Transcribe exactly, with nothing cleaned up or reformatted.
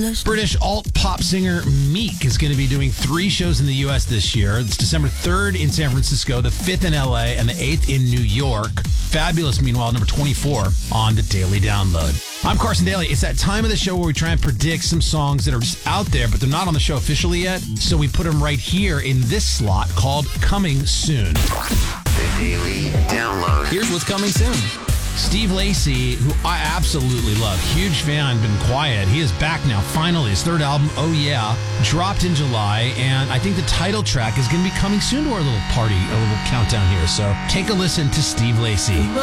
British alt-pop singer Meek is going to be doing three shows in the U S this year. It's December third in San Francisco, the fifth in L A, and the eighth in New York. Fabulous, meanwhile, number twenty-four on the Daily Download. I'm Carson Daly. It's that time of the show where we try and predict some songs that are just out there, but they're not on the show officially yet. So we put them right here in this slot called Coming Soon. The Daily Download. Here's what's coming soon. Steve Lacy, who I absolutely love, huge fan, been quiet. He is back now, finally. His third album, Oh Yeah, dropped in July, and I think the title track is going to be coming soon to our little party, a little countdown here. So take a listen to Steve Lacy.